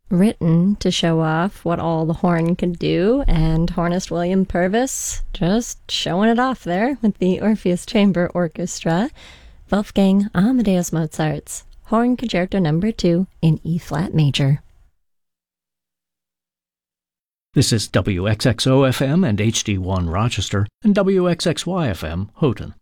written to show off what all the horn could do, and hornist William Purvis just showing it off there with the Orpheus Chamber Orchestra. Wolfgang Amadeus Mozart's Horn Concerto No. 2 in E-flat major. This is WXXO-FM and HD1 Rochester and WXXY-FM Houghton.